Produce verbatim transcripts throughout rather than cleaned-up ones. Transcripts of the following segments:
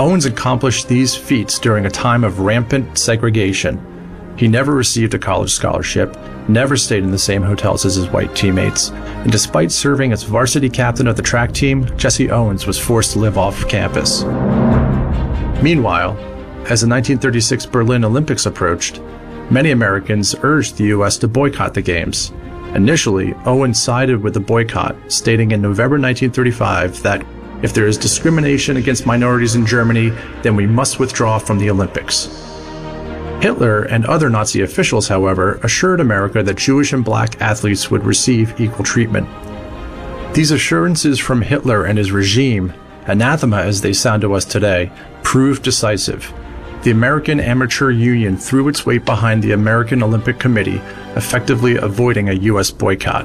Owens accomplished these feats during a time of rampant segregation. He never received a college scholarship, never stayed in the same hotels as his white teammates, and despite serving as varsity captain of the track team, Jesse Owens was forced to live off campus. Meanwhile, as the nineteen thirty-six Berlin Olympics approached, many Americans urged the U S to boycott the Games. Initially, Owens sided with the boycott, stating in November nineteen thirty-five that if there is discrimination against minorities in Germany, then we must withdraw from the Olympics. Hitler and other Nazi officials, however, assured America that Jewish and black athletes would receive equal treatment. These assurances from Hitler and his regime, anathema as they sound to us today, proved decisive. The American Amateur Union threw its weight behind the American Olympic Committee, effectively avoiding a U S boycott.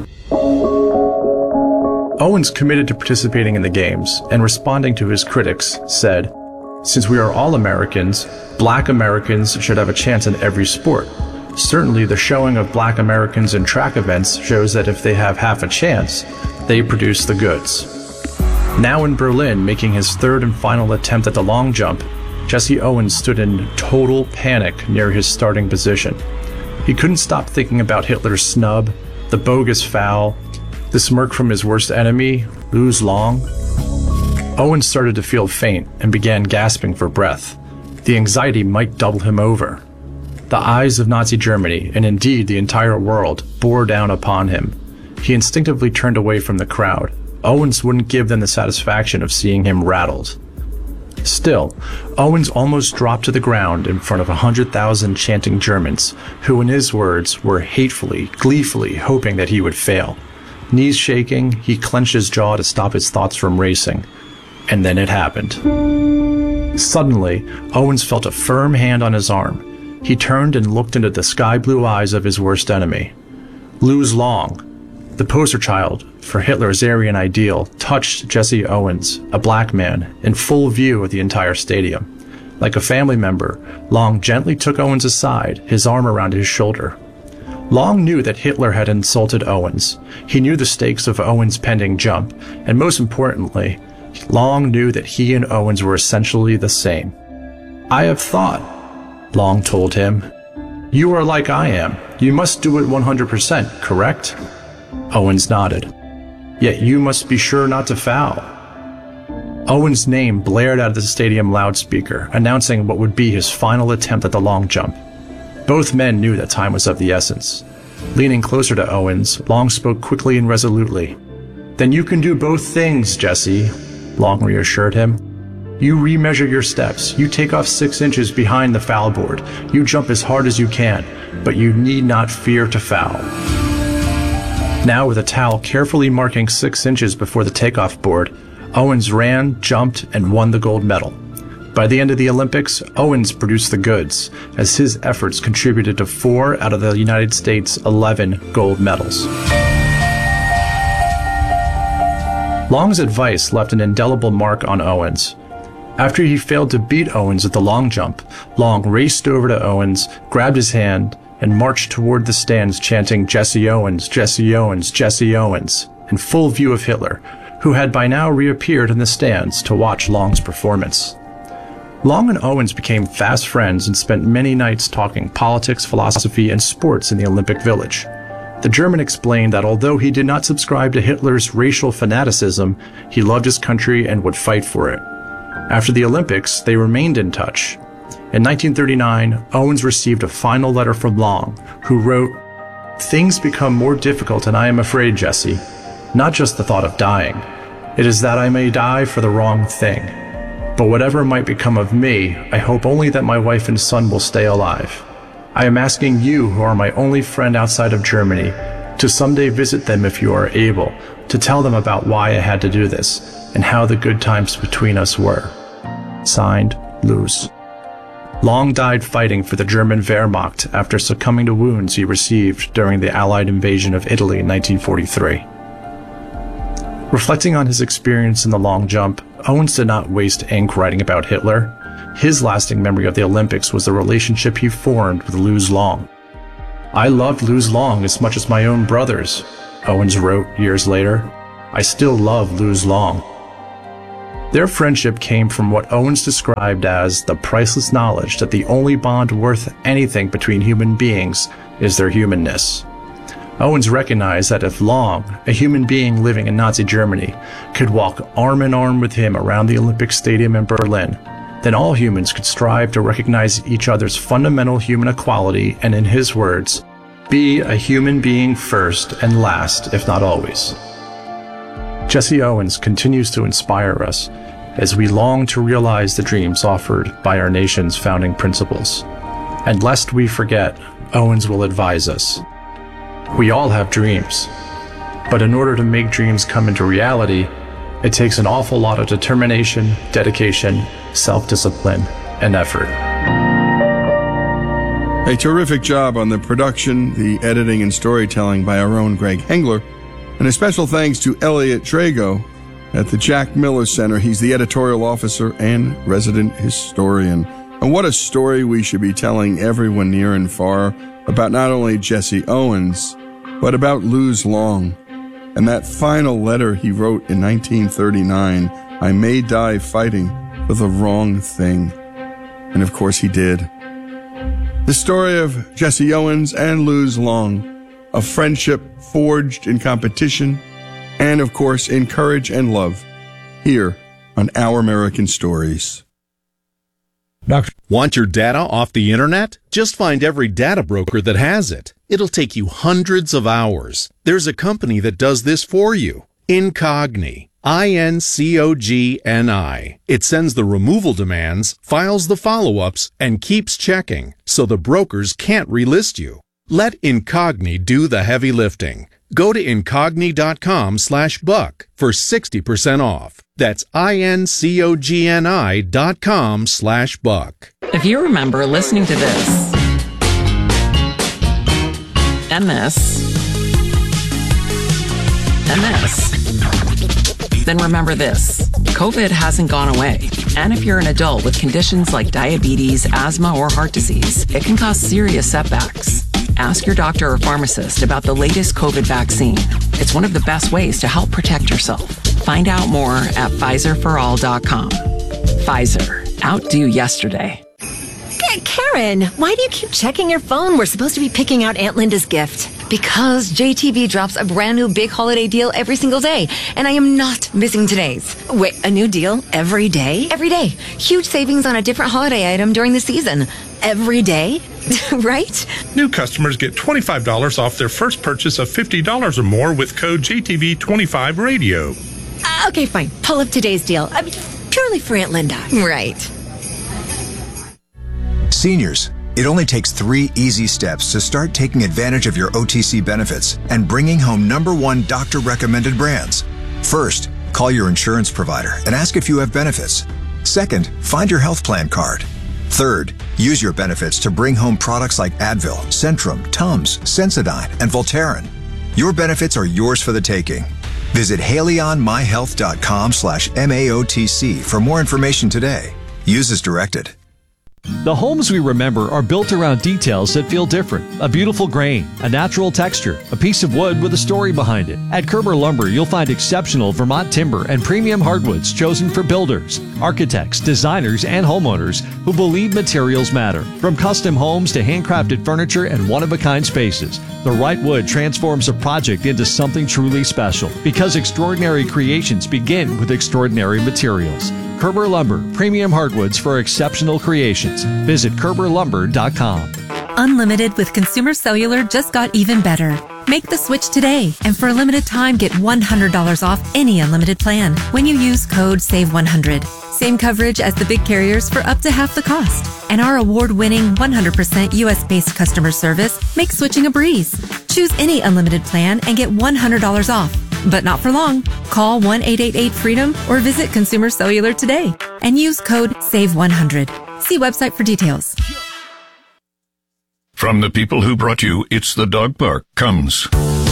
Owens committed to participating in the Games, and responding to his critics, said, "Since we are all Americans, black Americans should have a chance in every sport. Certainly the showing of black Americans in track events shows that if they have half a chance, they produce the goods." Now in Berlin, making his third and final attempt at the long jump, Jesse Owens stood in total panic near his starting position. He couldn't stop thinking about Hitler's snub, the bogus foul, the smirk from his worst enemy, Luz Long. Owens started to feel faint and began gasping for breath. The anxiety might double him over. The eyes of Nazi Germany, and indeed the entire world, bore down upon him. He instinctively turned away from the crowd. Owens wouldn't give them the satisfaction of seeing him rattled. Still, Owens almost dropped to the ground in front of a hundred thousand chanting Germans, who in his words were hatefully, gleefully hoping that he would fail. Knees shaking, he clenched his jaw to stop his thoughts from racing. And then it happened. Suddenly, Owens felt a firm hand on his arm. He turned and looked into the sky-blue eyes of his worst enemy. Luz Long, the poster child for Hitler's Aryan ideal, touched Jesse Owens, a black man, in full view of the entire stadium. Like a family member, Long gently took Owens aside, his arm around his shoulder. Long knew that Hitler had insulted Owens. He knew the stakes of Owens' pending jump, and most importantly, Long knew that he and Owens were essentially the same. "I have thought," Long told him. "You are like I am. You must do it one hundred percent, correct?" Owens nodded. "Yet you must be sure not to foul." Owens' name blared out of the stadium loudspeaker, announcing what would be his final attempt at the long jump. Both men knew that time was of the essence. Leaning closer to Owens, Long spoke quickly and resolutely. "Then you can do both things, Jesse," Long reassured him. "You remeasure your steps, you take off six inches behind the foul board, you jump as hard as you can, but you need not fear to foul." Now with a towel carefully marking six inches before the takeoff board, Owens ran, jumped, and won the gold medal. By the end of the Olympics, Owens produced the goods, as his efforts contributed to four out of the United States' eleven gold medals. Long's advice left an indelible mark on Owens. After he failed to beat Owens at the long jump, Long raced over to Owens, grabbed his hand, and marched toward the stands chanting "Jesse Owens, Jesse Owens, Jesse Owens," in full view of Hitler, who had by now reappeared in the stands to watch Long's performance. Long and Owens became fast friends and spent many nights talking politics, philosophy, and sports in the Olympic Village. The German explained that although he did not subscribe to Hitler's racial fanaticism, he loved his country and would fight for it. After the Olympics, they remained in touch. In nineteen thirty-nine, Owens received a final letter from Long, who wrote, "Things become more difficult and I am afraid, Jesse. Not just the thought of dying. It is that I may die for the wrong thing. But whatever might become of me, I hope only that my wife and son will stay alive. I am asking you, who are my only friend outside of Germany, to someday visit them if you are able, to tell them about why I had to do this, and how the good times between us were." Signed, Luz. Long died fighting for the German Wehrmacht after succumbing to wounds he received during the Allied invasion of Italy in nineteen forty-three. Reflecting on his experience in the long jump, Owens did not waste ink writing about Hitler. His lasting memory of the Olympics was the relationship he formed with Luz Long. "I loved Luz Long as much as my own brothers," Owens wrote years later. "I still love Luz Long." Their friendship came from what Owens described as the priceless knowledge that the only bond worth anything between human beings is their humanness. Owens recognized that if Long, a human being living in Nazi Germany, could walk arm in arm with him around the Olympic Stadium in Berlin, then all humans could strive to recognize each other's fundamental human equality and, in his words, be a human being first and last, if not always. Jesse Owens continues to inspire us as we long to realize the dreams offered by our nation's founding principles. And lest we forget, Owens will advise us. We all have dreams, but in order to make dreams come into reality, it takes an awful lot of determination, dedication, self-discipline, and effort. A terrific job on the production, the editing, and storytelling by our own Greg Hengler. And a special thanks to Elliot Trago at the Jack Miller Center. He's the editorial officer and resident historian. And what a story we should be telling everyone near and far about not only Jesse Owens, but about Luz Long. And that final letter he wrote in nineteen thirty-nine, I may die fighting for the wrong thing. And of course he did. The story of Jesse Owens and Luz Long, a friendship forged in competition and, of course, in courage and love, here on Our American Stories. Doctor, want your data off the internet? Just find every data broker that has it. It'll take you hundreds of hours. There's a company that does this for you. Incogni. I N C O G N I. It sends the removal demands, files the follow-ups, and keeps checking, so the brokers can't relist you. Let Incogni do the heavy lifting. Go to incogni.com slash buck for sixty percent off. That's I-N-C-O-G-N-I dot com slash buck. If you remember listening to this, and this, and this, then remember this. COVID hasn't gone away. And if you're an adult with conditions like diabetes, asthma, or heart disease, it can cause serious setbacks. Ask your doctor or pharmacist about the latest COVID vaccine. It's one of the best ways to help protect yourself. Find out more at Pfizer for all dot com. Pfizer. Outdo yesterday. Karen, why do you keep checking your phone? We're supposed to be picking out Aunt Linda's gift. Because J T V drops a brand new big holiday deal every single day, and I am not missing today's. Wait, a new deal every day? Every day. Huge savings on a different holiday item during the season. Every day? Right? New customers get twenty-five dollars off their first purchase of fifty dollars or more with code J T V twenty-five radio. Uh, okay, fine. Pull up today's deal. I mean, purely for Aunt Linda. Right. Seniors, it only takes three easy steps to start taking advantage of your O T C benefits and bringing home number one doctor-recommended brands. First, call your insurance provider and ask if you have benefits. Second, find your health plan card. Third, use your benefits to bring home products like Advil, Centrum, Tums, Sensodyne, and Voltaren. Your benefits are yours for the taking. Visit HaleyOnMyHealth.com slash M A O T C for more information today. Use as directed. The homes we remember are built around details that feel different. A beautiful grain, a natural texture, a piece of wood with a story behind it. At Kerber Lumber, you'll find exceptional Vermont timber and premium hardwoods chosen for builders, architects, designers, and homeowners who believe materials matter. From custom homes to handcrafted furniture and one-of-a-kind spaces, the right wood transforms a project into something truly special because extraordinary creations begin with extraordinary materials. Kerber Lumber, premium hardwoods for exceptional creations. Visit Kerber Lumber dot com. Unlimited with Consumer Cellular just got even better. Make the switch today, and for a limited time, get one hundred dollars off any unlimited plan when you use code save one hundred. Same coverage as the big carriers for up to half the cost. And our award-winning one hundred percent U S-based customer service makes switching a breeze. Choose any unlimited plan and get one hundred dollars off. But not for long. Call one eight eight eight freedom or visit Consumer Cellular today and use code save one hundred. See website for details. From the people who brought you It's the Dog Park comes